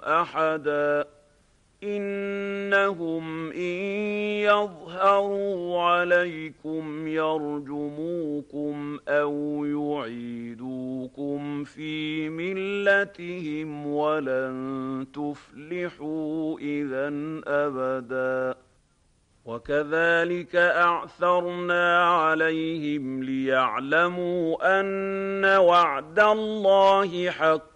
أحدا إنهم إن يظهروا عليكم يرجموكم أو يعيدوكم في ملتهم ولن تفلحوا إذا أبدا وكذلك أعثرنا عليهم ليعلموا أن وعد الله حق